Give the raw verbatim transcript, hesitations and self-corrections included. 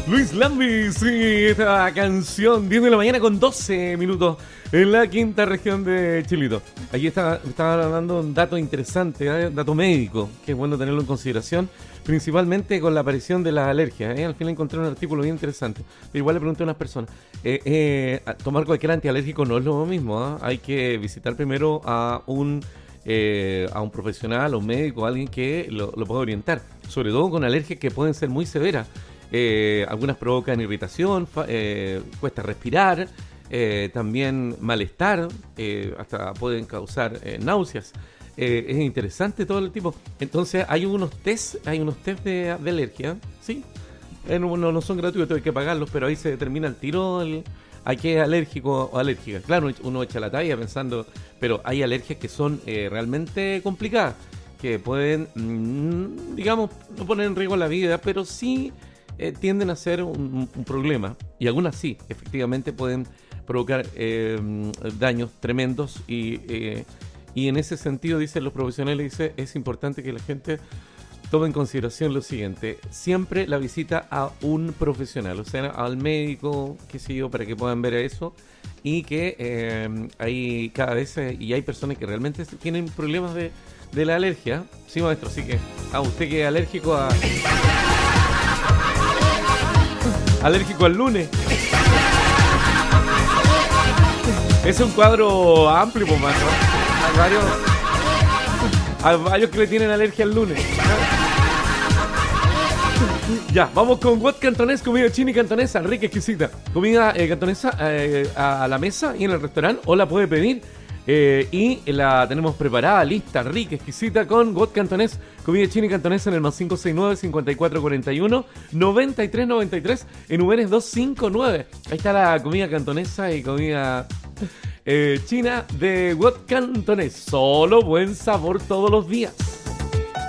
Luis Lambis y esta canción, diez de la mañana con doce minutos en la quinta región de Chilito. Aquí está, estaba dando un dato interesante, ¿eh? Dato médico, que es bueno tenerlo en consideración, principalmente con la aparición de las alergias. ¿eh? Al final encontré un artículo bien interesante, pero igual le pregunté a unas personas, eh, eh, tomar cualquier antialérgico no es lo mismo, ¿eh? Hay que visitar primero a un... Eh, a un profesional, a un médico, a alguien que lo, lo pueda orientar, sobre todo con alergias que pueden ser muy severas. Eh, algunas provocan irritación, fa, eh, cuesta respirar, eh, también malestar, eh, hasta pueden causar eh, náuseas. Eh, es interesante todo el tipo. Entonces hay unos test, hay unos test de, de alergia, ¿sí? Eh, no, no, no son gratuitos, hay que pagarlos, pero ahí se determina el tiro el, a qué es alérgico o alérgica. Claro, uno echa la talla pensando, pero hay alergias que son eh, realmente complicadas, que pueden, mmm, digamos, no poner en riesgo la vida, pero sí eh, tienden a ser un, un problema. Y algunas sí, efectivamente pueden provocar eh, daños tremendos y, eh, y en ese sentido, dicen los profesionales, dice, es importante que la gente tome en consideración lo siguiente: siempre la visita a un profesional, o sea, al médico, qué sé yo, para que puedan ver eso, y que eh, hay cada vez, eh, y hay personas que realmente tienen problemas de, de la alergia, sí, maestro, así que a usted que es alérgico a... alérgico al lunes. Es un cuadro amplio, pues, maestro. Hay varios... Hay varios que le tienen alergia al lunes. Ya, vamos con What Cantonés, comida china y cantonesa, rica, exquisita. Comida eh, cantonesa eh, a, a la mesa y en el restaurante, o la puede pedir. Eh, y la tenemos preparada, lista, rica, exquisita, con What Cantonés, comida china y cantonesa en el más cinco seis nueve, cinco cuatro cuatro uno, nueve tres nueve tres, en Uberes dos cinco nueve. Ahí está la comida cantonesa y comida eh, china de What Cantonés. Solo buen sabor todos los días.